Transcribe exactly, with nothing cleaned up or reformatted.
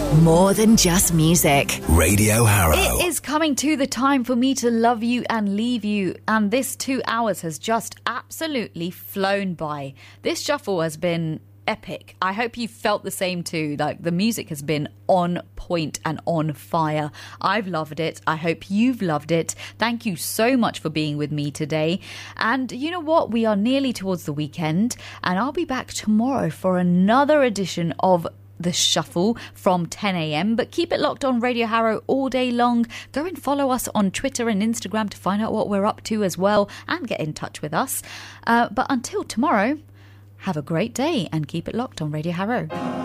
More than just music. Radio Harrow. It is coming to the time for me to love you and leave you, and this two hours has just absolutely flown by. This shuffle has been epic. I hope you felt the same too. Like, the music has been on point and on fire. I've loved it. I hope you've loved it. Thank you so much for being with me today. And you know what? We are nearly towards the weekend, and I'll be back tomorrow for another edition of The Shuffle from ten a.m. But keep it locked on Radio Harrow all day long. Go and follow us on Twitter and Instagram to find out what we're up to as well, and get in touch with us. Uh, but until tomorrow, have a great day and keep it locked on Radio Harrow.